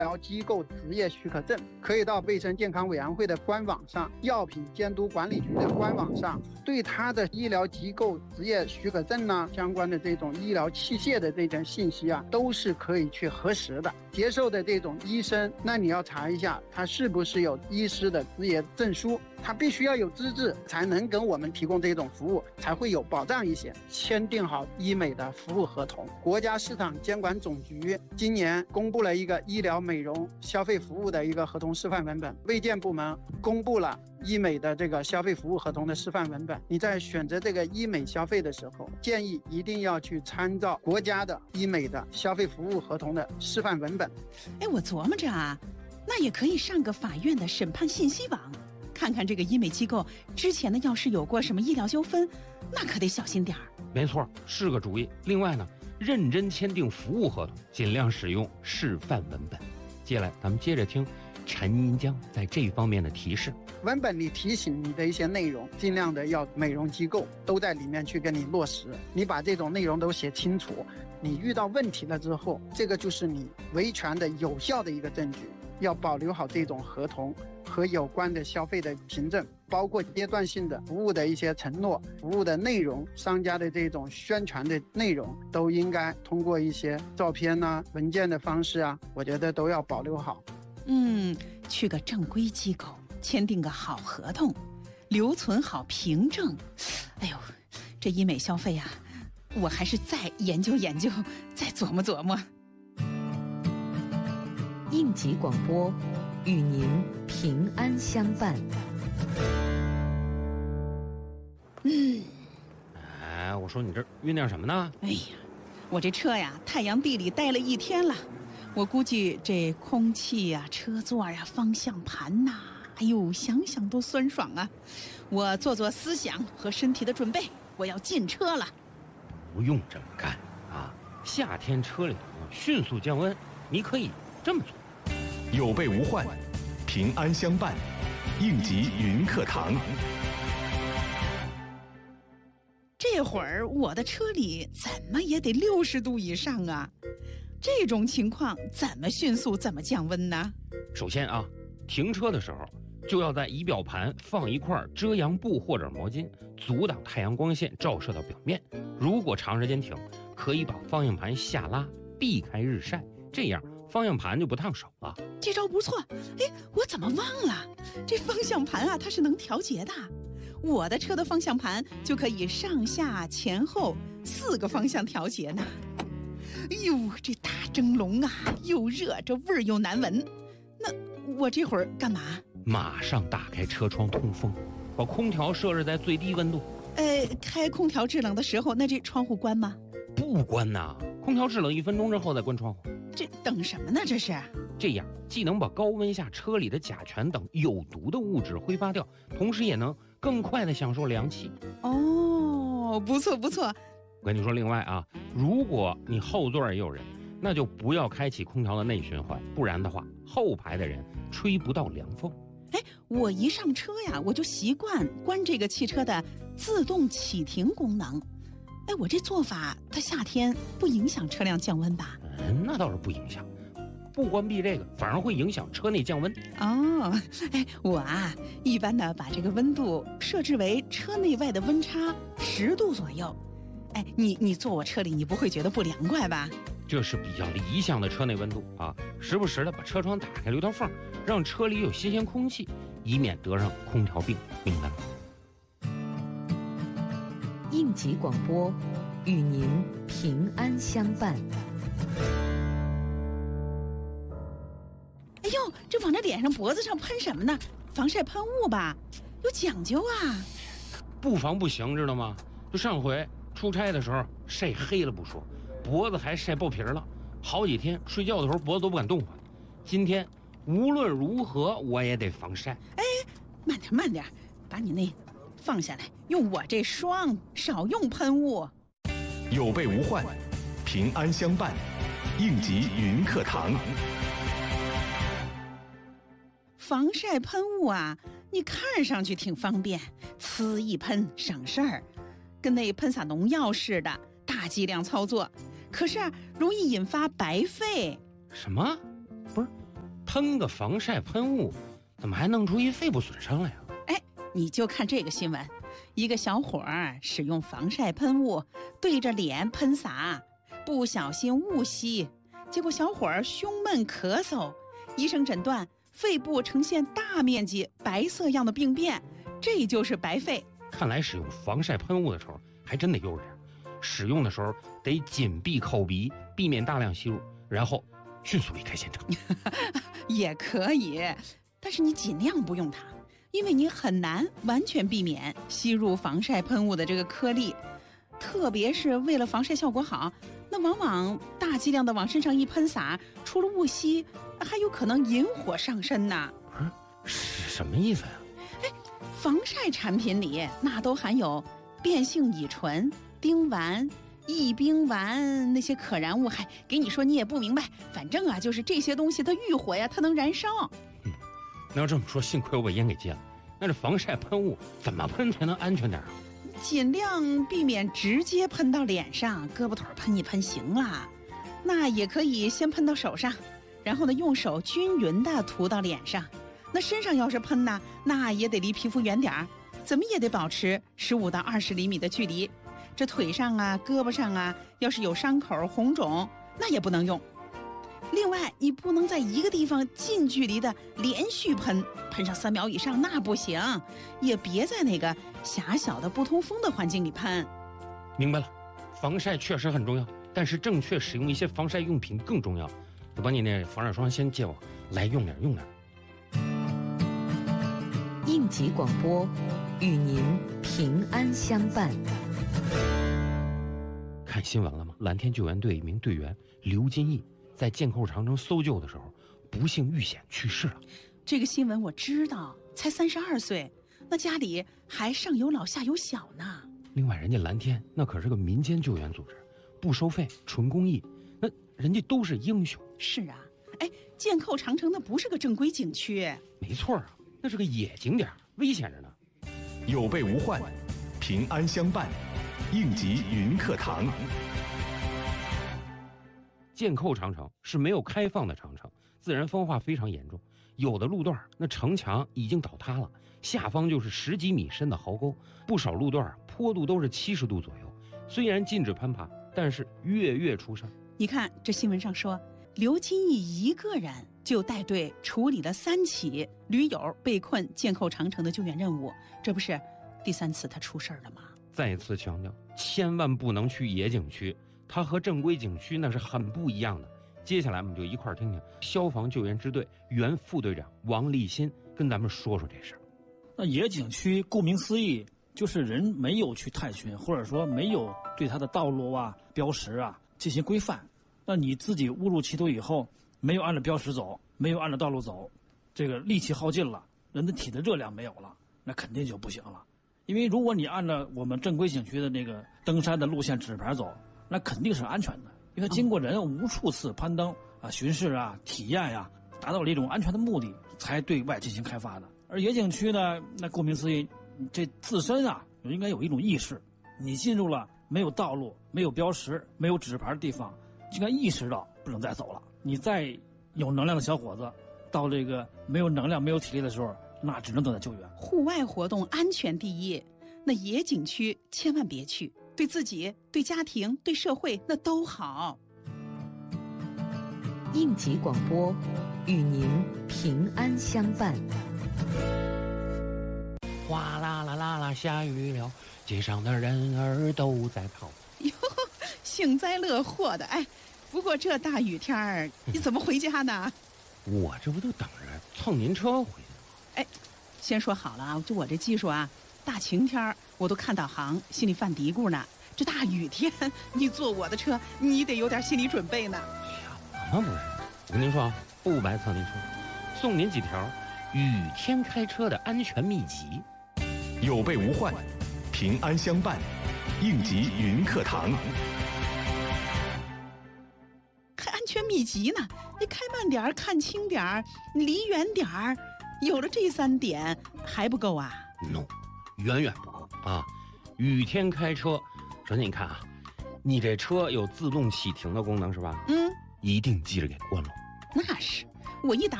疗机构执业许可证，可以到卫生健康委员会的官网上、药品监督管理局的官网上，对他的医疗机构执业许可证呢，相关的这种医疗器械的这种信息啊，都是可以去核实的。接受的这种医生，那你要查一下他是不是有医师的执业证书，他必须要有资质才能跟我们提供这种服务，才会有保障一些。签订好医美的服务合同。国家市场监管总局今年公布了一个医疗美容消费服务的一个合同示范文本，卫健部门公布了医美的这个消费服务合同的示范文本。你在选择这个医美消费的时候，建议一定要去参照国家的医美的消费服务合同的示范文本。 我琢磨着啊，那也可以上个法院的审判信息网，看看这个医美机构之前呢，要是有过什么医疗纠纷，那可得小心点儿。 没错，是个主意。另外呢，认真签订服务合同，尽量使用示范文本。接下来咱们接着听陈银江在这方面的提示。 文本里提醒你的一些内容，尽量的要美容机构都在里面去跟你落实。你把这种内容都写清楚，你遇到问题了之后，这个就是你维权的有效的一个证据。要保留好这种合同和有关的消费的凭证，包括阶段性的服务的一些承诺、服务的内容、商家的这种宣传的内容，都应该通过一些照片啊、文件的方式啊，我觉得都要保留好。 去个正规机构，签订个好合同，留存好凭证。这医美消费啊，我还是再研究研究，再琢磨琢磨。 应急广播，与您平安相伴。 我说你这酝酿什么呢？ 我这车呀，太阳地里待了一天了，我估计这空气呀、车座呀、方向盘呐，想想都酸爽啊。我做思想和身体的准备，我要进车了。 不用这么干啊！夏天车里迅速降温，你可以这么做。 有备无患，平安相伴，应急云课堂。 这会儿我的车里怎么也得60度以上啊！这种情况怎么迅速怎么降温呢？ 首先啊，停车的时候就要在仪表盘放一块遮阳布或者毛巾，阻挡太阳光线照射到表面。如果长时间停，可以把方向盘下拉，避开日晒，这样方向盘就不烫手了。 这招不错。我怎么忘了？这方向盘啊，它是能调节的。我的车的方向盘就可以上下前后4个方向调节呢。这大蒸笼啊，又热，这味儿又难闻。那我这会儿干嘛？ 马上打开车窗通风，把空调设置在最低温度。 开空调制冷的时候，那这窗户关吗？ 不关呐，空调制冷1分钟之后再关窗户。 这等什么呢？这是？ 这样既能把高温下车里的甲醛等有毒的物质挥发掉，同时也能更快的享受凉气。 不错不错。 我跟你说，另外啊，如果你后座也有人，那就不要开启空调的内循环，不然的话，后排的人吹不到凉风。 我一上车呀，我就习惯关这个汽车的自动启停功能。我这做法，它夏天不影响车辆降温吧？ 那倒是不影响，不关闭这个反而会影响车内降温。 我啊，一般的把这个温度设置为车内外的温差10度左右。你坐我车里，你不会觉得不凉快吧？ 这是比较理想的车内温度啊，时不时的把车窗打开留条缝，让车里有新鲜空气，以免得上空调病，明白吗？ 应急广播，与您平安相伴。 这往这脸上脖子上喷什么呢？防晒喷雾吧，有讲究啊。 不防不行，知道吗？就上回出差的时候晒黑了不说，脖子还晒爆皮了，好几天睡觉的时候脖子都不敢动唤。今天无论如何我也得防晒。 慢点，把你那放下来，用我这霜，少用喷雾。 有备无患，平安相伴，应急云课堂。 防晒喷雾啊，你看上去挺方便，呲一喷省事儿，跟那喷洒农药似的，大剂量操作。可是容易引发白肺。 什么？不是， 喷个防晒喷雾，怎么还弄出一肺部损伤来呀？ 你就看这个新闻，一个小伙儿使用防晒喷雾对着脸喷洒，不小心误吸，结果小伙儿胸闷咳嗽，医生诊断肺部呈现大面积白色样的病变，这就是白肺。 看来使用防晒喷雾的时候还真得悠着点，使用的时候得紧闭口鼻，避免大量吸入，然后迅速离开现场。 也可以，但是你尽量不用它，因为你很难完全避免吸入防晒喷雾的这个颗粒，特别是为了防晒效果好，那往往大剂量的往身上一喷洒，除了误吸，还有可能引火上身呢。 是什么意思呀？ 防晒产品里那都含有变性乙醇、丁烷、异丙烷那些可燃物，还给你说你也不明白，反正啊，就是这些东西它遇火呀，它能燃烧。 那要这么说，幸亏我把烟给戒了。那这防晒喷雾怎么喷才能安全点啊？ 尽量避免直接喷到脸上，胳膊腿喷一喷行了。那也可以先喷到手上，然后呢用手均匀的涂到脸上。那身上要是喷呢，那也得离皮肤远点儿，怎么也得保持15到20厘米的距离。这腿上啊、胳膊上啊，要是有伤口、红肿，那也不能用。另外，你不能在一个地方近距离的连续喷上3秒以上，那不行。也别在那个狭小的不通风的环境里喷。 明白了，防晒确实很重要，但是正确使用一些防晒用品更重要。我把你那防晒霜先借我，来用点。 应急广播，与您平安相伴。 看新闻了吗？蓝天救援队一名队员刘金义在剑扣长城搜救的时候，不幸遇险去世了。 这个新闻我知道，才32岁，那家里还上有老下有小呢。 另外，人家蓝天那可是个民间救援组织，不收费，纯公益，那人家都是英雄。 是啊，剑扣长城那不是个正规景区。 没错啊，那是个野景点，危险着呢。 有备无患，平安相伴，应急云课堂。 剑扣长城是没有开放的长城，自然风化非常严重，有的路段那城墙已经倒塌了，下方就是10几米深的壕沟，不少路段坡度都是70度左右。虽然禁止攀爬，但是月出事。 你看这新闻上说，刘金义一个人就带队处理了3起驴友被困剑扣长城的救援任务，这不是第3次他出事了吗？ 再次强调，千万不能去野景区，它和正规景区那是很不一样的。接下来我们就一块儿听听消防救援支队原副队长王立新跟咱们说说这事儿。 那野景区顾名思义，就是人没有去探寻，或者说没有对它的道路啊、标识啊进行规范。那你自己误入歧途以后，没有按照标识走，没有按照道路走，这个力气耗尽了，人的体的热量没有了，那肯定就不行了。因为如果你按照我们正规景区的那个登山的路线指牌走，那肯定是安全的，因为它经过人无数次攀登啊、巡视啊、体验呀，达到了一种安全的目的，才对外进行开发的。而野景区呢，那顾名思义，这自身啊应该有一种意识，你进入了没有道路、没有标识、没有指牌的地方，就该意识到不能再走了。你再有能量的小伙子，到这个没有能量、没有体力的时候，那只能等待救援。 户外活动安全第一，那野景区千万别去，对自己、对家庭、对社会那都好。 应急广播，与您平安相伴。 哗啦啦啦啦，下雨了，街上的人儿都在跑。 哟，幸灾乐祸的。不过这大雨天儿，你怎么回家呢？ 我这不就等着蹭您车回去吗？ 先说好了啊，就我这技术啊，大晴天我都看导航，心里犯嘀咕呢。这大雨天，你坐我的车，你得有点心理准备呢。 什么不是？我跟您说啊，不白蹭您车，送您几条雨天开车的安全秘籍。 有备无患，平安相伴，应急云课堂。 还安全秘籍呢？你开慢点儿，看清点儿，你离远点儿。有了这3点还不够啊 ？No， 远远不够啊！雨天开车，首先你看啊，你这车有自动启停的功能是吧？ 嗯， 一定记着给关了。 那是，我一打